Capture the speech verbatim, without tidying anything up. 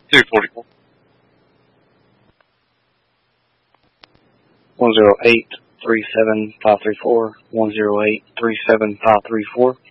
two forty-four. one zero eight three seven five three four, one zero eight three seven five three four.